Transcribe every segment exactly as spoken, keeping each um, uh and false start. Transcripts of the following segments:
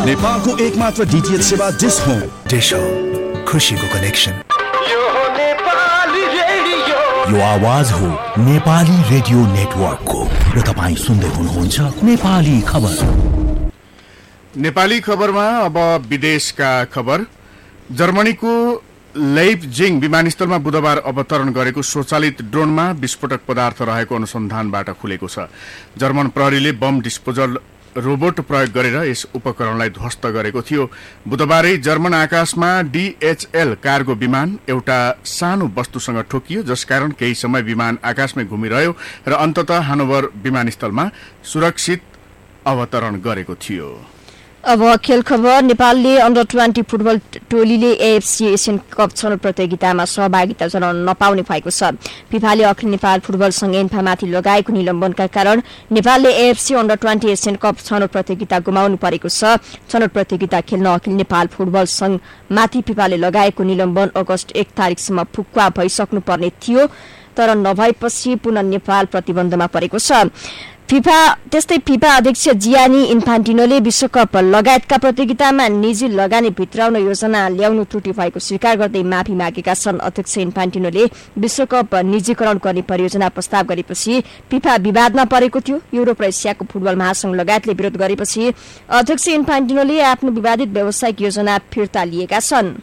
नेपालको एकमात्र डीटीएच सेवा डिश होम। डिश होम, खुशीको कनेक्सन। यो हो नेपाली रेडियो। यो आवाज हो नेपाली रेडियो नेटवर्कको र तपाईँ सुन्दै हुनुहुन्छ नेपाली खबर। नेपाली खबरमा अब विदेशका खबर। जर्मनीको लेइप्जिङ विमानस्थलमा बुधबार अवतरण गरेको स्वचालित ड्रोनमा विस्फोटक पदार्थ रहेको अनुसन्धानबाट खुलेको छ। जर्मन प्रहरीले बम डिस्पोजल रोबोट प्रयोग गरेर यस उपकरणलाई ध्वस्त गरेको थियो। बुधबारै जर्मन आकाशमा डीएचएल कार्गो विमान एउटा सानो वस्तुसँग ठोकियो, जसकारण केही समय विमान आकाशमै घुमिरह्यो र अन्ततः हानोभर विमानस्थलमा सुरक्षित अवतरण गरेको थियो। अब खेल खबर। नेपालले अन्डर ट्वेन्टी फुटबल टोलीले एएफसी एसियन कप छनौट प्रतियोगितामा सहभागिता जनाउन नपाउने भएको छ। फिफाले अखिल नेपाल फुटबल संघ एन्फामाथि लगाएको निलम्बनका कारण नेपालले AFC under twenty Asian cup छनौट प्रतियोगिता गुमाउनु परेको छ। छनौट प्रतियोगिता खेल्न अखिल नेपाल फुटबल संघ माथि फिफाले लगाएको निलम्बन अगस्त एक तारिकसम्म फुक्वा भइसक्नुपर्ने थियो, तर नभएपछि पुनः नेपाल प्रतिबन्धमा परेको छ। फिफा त्यस्तै फिफा अध्यक्ष जियानी इन्फान्टिनोले विश्वकप लगायतका प्रतियोगितामा निजी लगानी भित्राउन योजना ल्याउनु त्रुटि भएको स्वीकार गर्दै माफी मागेका छन्। अध्यक्ष इन्फान्टिनोले विश्वकप निजीकरण गर्ने परियोजना प्रस्ताव गरेपछि फिफा विवादमा परेको थियो। युरोप र एसियाको फुटबल महासंघ लगायतले विरोध गरेपछि अध्यक्ष इन्फान्टिनोले आफ्नो विवादित व्यावसायिक योजना फिर्ता लिएका छन्।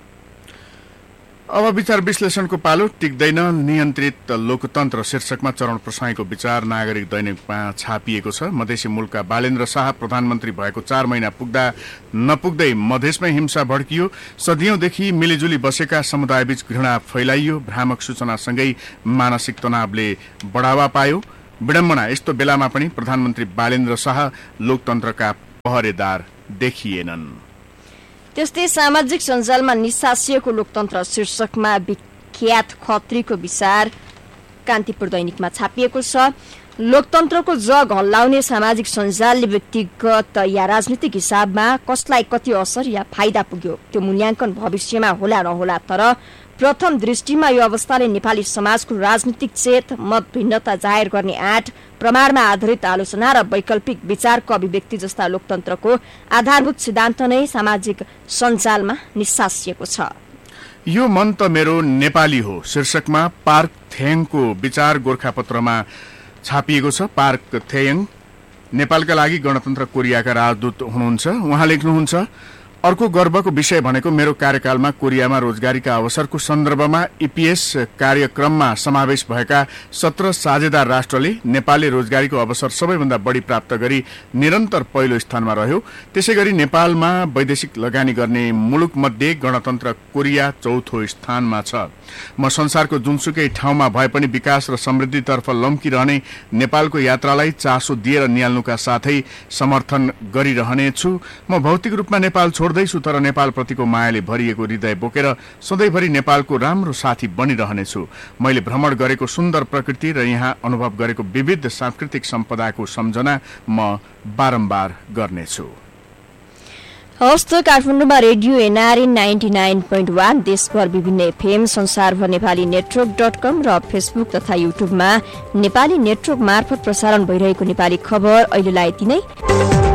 अब विचार विश्लेषणको पालो। टिक्दैन नियन्त्रित लोकतन्त्र शीर्षकमा चरण प्रसाईको विचार नागरिक दैनिकमा छापिएको छ। मधेसी मुलुकका बालेन्द्र शाह प्रधानमन्त्री भएको चार महिना पुग्दा नपुग्दै मधेसमै हिंसा भड्कियो। सदियौंदेखि मिलिजुली बसेका समुदायबीच घृणा फैलाइयो। भ्रामक सूचनासँगै मानसिक तनावले बढावा पायो। विडम्बना यस्तो बेलामा पनि प्रधानमन्त्री बालेन्द्र शाह लोकतन्त्रका पहरेदार देखिएनन्। त्यस्तै सामाजिक सञ्जालमा निशासिएको लोकतन्त्र शीर्षकमा विख्यात खत्रीको विचार कान्तिपुर दैनिकमा छापिएको छ। लोकतन्त्रको जग हल्लाउने सामाजिक सञ्जालले व्यक्तिगत या राजनीतिक हिसाबमा कसलाई कति असर या फाइदा पुग्यो त्यो मूल्याङ्कन भविष्यमा होला नहोला, तर प्रथम दृष्टिमा यो अवस्थाले नेपाली समाजको राजनीतिक चेत, मत भिन्नता जाहेर गर्ने आँट, प्रमाणमा आधारित आलोचना र वैकल्पिक विचारको अभिव्यक्ति जस्ता लोकतन्त्रको आधारभूत सिद्धान्त नै सामाजिक सञ्जालमा निशासिएको छ। यो मन त मेरो नेपाली हो शीर्षकमा पार्क थेयङको विचार गोरखापत्रमा छापिएको छ। पार्क थेयङ नेपालका लागि गणतन्त्र कोरियाका राजदूत हुनुहुन्छ। उहाँ लेख्नुहुन्छ, अर्को गर्वको विषय भनेको मेरो कार्यकालमा कोरियामा रोजगारीका अवसरको सन्दर्भमा ईपीएस कार्यक्रममा समावेश भएका सत्र साझेदार राष्ट्रले नेपालले रोजगारीको अवसर सबैभन्दा बढी प्राप्त गरी निरन्तर पहिलो स्थानमा रह्यो। त्यसैगरी नेपालमा वैदेशिक लगानी गर्ने मुलुक मध्ये गणतन्त्र कोरिया चौथो स्थानमा छ। म संसारको जुनसुकै ठाउँमा भए पनि विकास र समृद्धितर्फ लम्किरहने नेपालको यात्रालाई चासो दिएर निहाल्नुका साथै समर्थन गरिरहनेछु। म भौतिक रूपमा नेपाल छोड्दैछु, तर नेपालप्रतिको मायाले भरिएको हृदय बोकेर सधैँभरि नेपालको राम्रो साथी बनिरहनेछु। मैले भ्रमण गरेको सुन्दर प्रकृति र यहाँ अनुभव गरेको विविध सांस्कृतिक सम्पदाको सम्झना म बारम्बार गर्नेछु। हवस् त काठमाडौँमा radio NRA ninety nine point one, देशभर विभिन्न एफएम, संसारभर नेपाली नेटवर्क डट कम र फेसबुक तथा युट्युबमा नेपाली नेटवर्क मार्फत प्रसारण भइरहेको नेपाली खबर अहिलेलाई यति नै।